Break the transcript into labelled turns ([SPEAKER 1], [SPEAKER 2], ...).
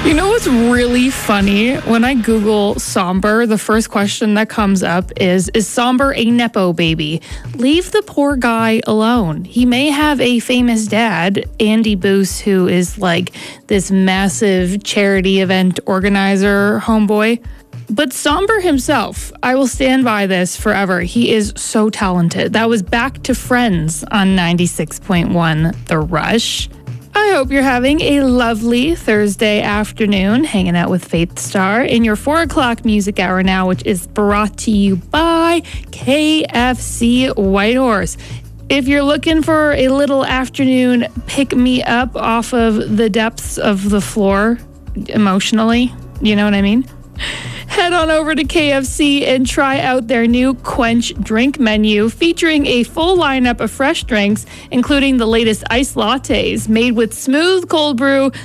[SPEAKER 1] You know what's really funny? When I Google Somber, the first question that comes up is Somber a Nepo baby? Leave the poor guy alone. He may have a famous dad, Andy Boos, who is like this massive charity event organizer homeboy. But Somber himself, I will stand by this forever. He is so talented. That was Back to Friends on 96.1 The Rush. I hope you're having a lovely Thursday afternoon hanging out with Faith Star in your 4 o'clock music hour now, which is brought to you by KFC Whitehorse. If you're looking for a little afternoon pick-me-up off of the depths of the floor emotionally, you know what I mean? Head on over to KFC and try out their new Quench drink menu featuring a full lineup of fresh drinks, including the latest iced lattes made with smooth cold brew,